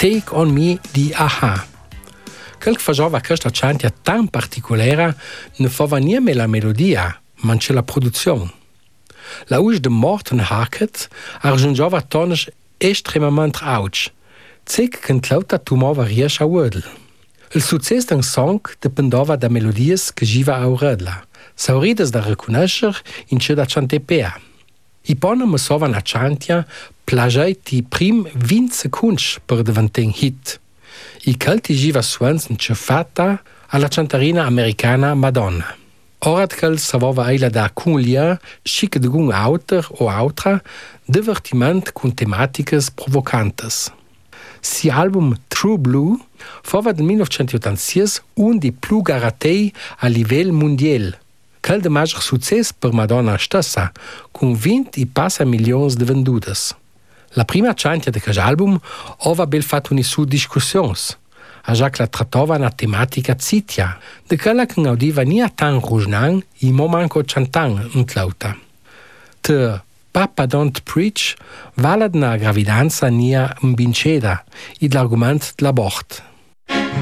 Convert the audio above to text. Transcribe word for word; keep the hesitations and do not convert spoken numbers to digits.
Take on Me di A-ha. Quel che faceva questa chantia tan particolare non fa niente la melodia, ma anche la produzione. La voce di Morten Harket raggiungeva toni estremamente alti, zec che l'auta tomava riesce a udel. Il successo d'un song dipendeva da melodie che giva a uredla, saurides da riconoscere in ciò da chantepea. I pone mi sova na chantia plagiai ti prim venti secondi per diventare un hit. I calti giva suons in ciò fatta alla cantarina americana Madonna. Ora che savova eila da cunlia, schick de gung autor o autra, divertiment con tematiche provocantes. Si album True Blue fova del millenovecentottantasei un di più garatei a livello mondiale. Quel de maggior successo per Madonna stessa, con venti e passa milioni di vendutes. La prima chantia di questo album aveva bel fatto una su discussione, a già che la trattava una tematica zitia, di quella che non udiva ni a tan rugnan, e mo manco chantan in tlauta. Te Papa Don't Preach vale una gravidanza nia un binceda, e l'argument dell'abort.